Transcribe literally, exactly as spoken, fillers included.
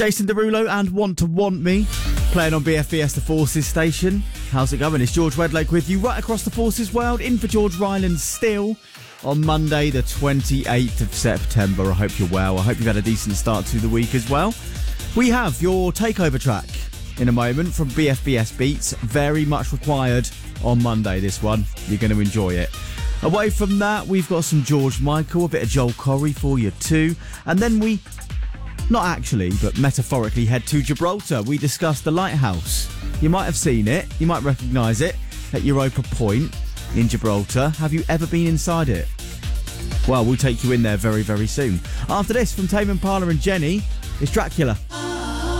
Jason Derulo and Want to Want Me, playing on B F B S The Forces station. How's it going? It's George Wedlake with you right across the Forces world, in for George Ryland still on Monday the twenty-eighth of September. I hope you're well. I hope you've had a decent start to the week as well. We have your takeover track in a moment from B F B S Beats. Very much required on Monday, this one. You're going to enjoy it. Away from that, we've got some George Michael, a bit of Joel Corry for you too. And then we, not actually, but metaphorically, head to Gibraltar. We discussed the lighthouse. You might have seen it. You might recognise it at Europa Point in Gibraltar. Have you ever been inside it? Well, we'll take you in there very, very soon. After this, from Tame Impala and Jenny, it's Dracula.